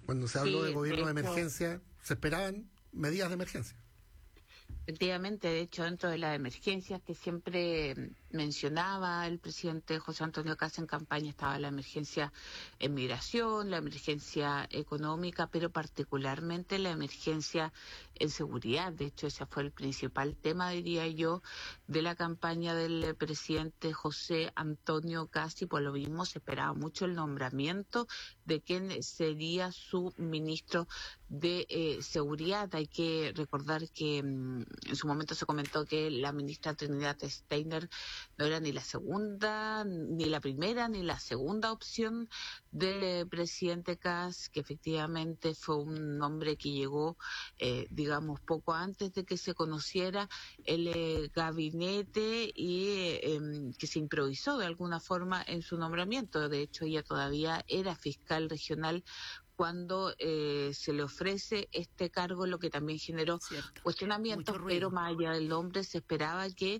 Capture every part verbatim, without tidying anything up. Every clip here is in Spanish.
Cuando se habló Sí, de gobierno de, de hecho, emergencia, se esperaban medidas de emergencia. efectivamente, de hecho, dentro de las emergencias que siempre mencionaba el presidente José Antonio Kast en campaña, estaba la emergencia en migración, la emergencia económica, pero particularmente la emergencia en seguridad. De hecho, ese fue el principal tema, diría yo, de la campaña del presidente José Antonio Kast, y por lo mismo se esperaba mucho el nombramiento de quien sería su ministro de eh, seguridad. Hay que recordar que mmm, en su momento se comentó que la ministra Trinidad Steiner no era ni la segunda, ni la primera, ni la segunda opción del eh, presidente Kast, que efectivamente fue un hombre que llegó, eh, digamos, poco antes de que se conociera el eh, gabinete y eh, eh, que se improvisó de alguna forma en su nombramiento. De hecho, ella todavía era fiscal regional cuando eh, se le ofrece este cargo, lo que también generó Cierto. cuestionamientos, pero más allá del nombre se esperaba que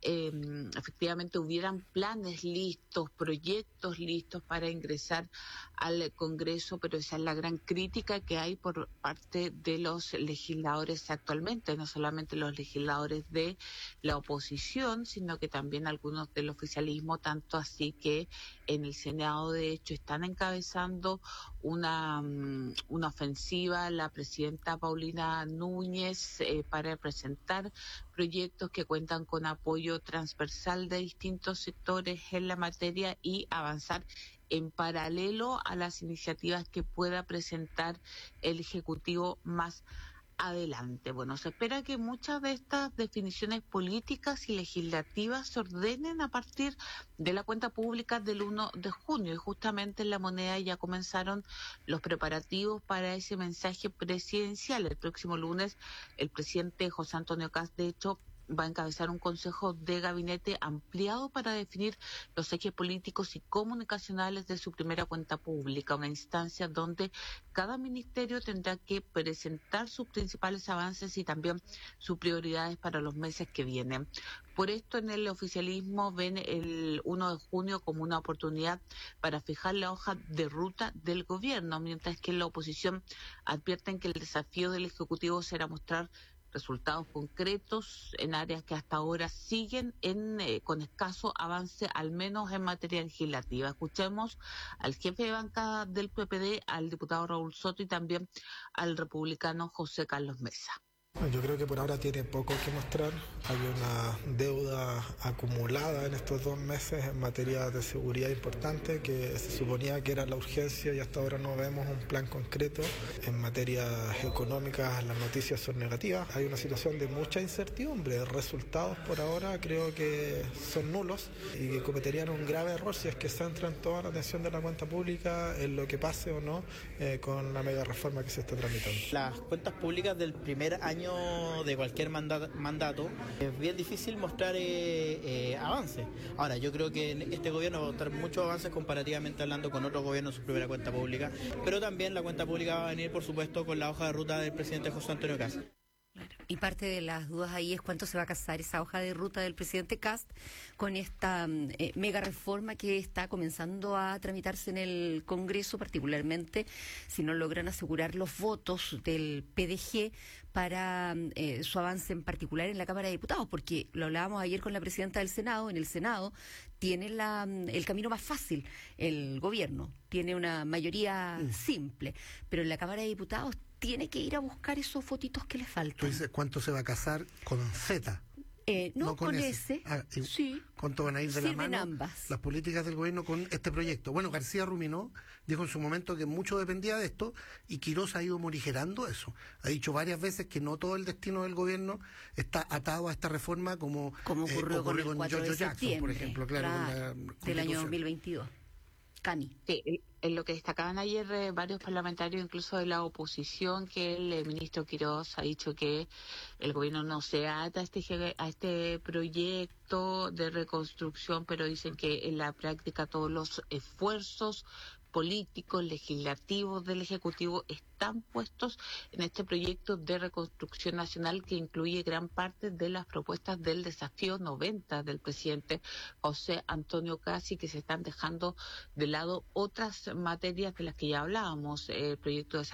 eh, efectivamente hubieran planes listos, proyectos listos para ingresar al Congreso, pero esa es la gran crítica que hay por parte de los legisladores actualmente, no solamente los legisladores de la oposición, sino que también algunos del oficialismo, tanto así que en el Senado de hecho están encabezando una una ofensiva la presidenta Paulina Núñez eh, para presentar proyectos que cuentan con apoyo transversal de distintos sectores en la materia y avanzar en paralelo a las iniciativas que pueda presentar el Ejecutivo más adelante. Bueno, se espera que muchas de estas definiciones políticas y legislativas se ordenen a partir de la cuenta pública del uno de junio, y justamente en La Moneda ya comenzaron los preparativos para ese mensaje presidencial. El próximo lunes el presidente José Antonio Kast, de hecho, va a encabezar un consejo de gabinete ampliado para definir los ejes políticos y comunicacionales de su primera cuenta pública, una instancia donde cada ministerio tendrá que presentar sus principales avances y también sus prioridades para los meses que vienen. Por esto, en el oficialismo ven el uno de junio como una oportunidad para fijar la hoja de ruta del gobierno, mientras que en la oposición advierten que el desafío del Ejecutivo será mostrar resultados concretos en áreas que hasta ahora siguen en eh, con escaso avance, al menos en materia legislativa. Escuchemos al jefe de bancada del P P D, al diputado Raúl Soto, y también al republicano José Carlos Mesa. Yo creo que por ahora tiene poco que mostrar. Hay una deuda acumulada en estos dos meses en materia de seguridad importante, que se suponía que era la urgencia y hasta ahora no vemos un plan concreto. En materias económicas las noticias son negativas. Hay una situación de mucha incertidumbre. Resultados por ahora creo que son nulos y que cometerían un grave error si es que centran toda la atención de la cuenta pública en lo que pase o no eh, con la mega reforma que se está tramitando. Las cuentas públicas del primer año de cualquier mandato, mandato es bien difícil mostrar eh, eh, avances. Ahora, yo creo que en este gobierno va a mostrar muchos avances comparativamente hablando con otros gobiernos en su primera cuenta pública, pero también la cuenta pública va a venir, por supuesto, con la hoja de ruta del presidente José Antonio Kast. Claro. Y parte de las dudas ahí es cuánto se va a casar esa hoja de ruta del presidente Kast con esta eh, mega reforma que está comenzando a tramitarse en el Congreso, particularmente si no logran asegurar los votos del P D G para eh, su avance en particular en la Cámara de Diputados, porque lo hablábamos ayer con la presidenta del Senado. En el Senado tiene la, el camino más fácil el gobierno, tiene una mayoría mm. simple, pero en la Cámara de Diputados tiene que ir a buscar esos votitos que le faltan. ¿Tú dices cuánto se va a casar con Z? Eh, no, no con, con ese. ese. Ah, sí. ¿Cuánto van a ir de Sirven la mano ambas. las políticas del gobierno con este proyecto? Bueno, García Ruminó dijo en su momento que mucho dependía de esto, y Quirós ha ido morigerando eso. Ha dicho varias veces que no todo el destino del gobierno está atado a esta reforma, como, como ocurrió, eh, ocurrió con, con George Jackson, por ejemplo, claro, claro, con la del año dos mil veintidós. Cami. Sí, en lo que destacaban ayer eh, varios parlamentarios, incluso de la oposición, que el eh, ministro Quirós ha dicho que el gobierno no se ata a este, a este proyecto de reconstrucción, pero dicen que en la práctica todos los esfuerzos políticos, legislativos del Ejecutivo están puestos en este proyecto de reconstrucción nacional, que incluye gran parte de las propuestas del desafío noventa del presidente José Antonio Kast, y que se están dejando de lado otras materias de las que ya hablábamos, el proyecto de